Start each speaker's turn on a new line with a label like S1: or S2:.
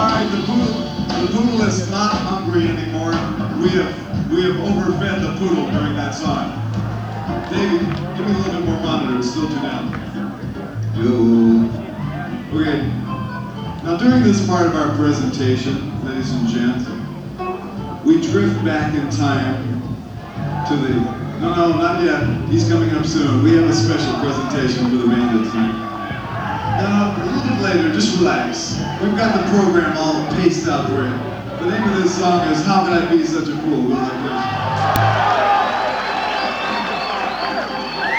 S1: Alright, the poodle is not hungry anymore. We have overfed the poodle during that song. David, give me a little bit more monitor, it's still too down. Okay. Now during this part of our presentation, ladies and gents, we drift back in time to the... No, not yet. He's coming up soon. We have a special presentation for the band tonight. Now, a little bit later, just relax. We've got the program all paced out for you. The name of this song is How Could I Be Such a Fool? Go like this.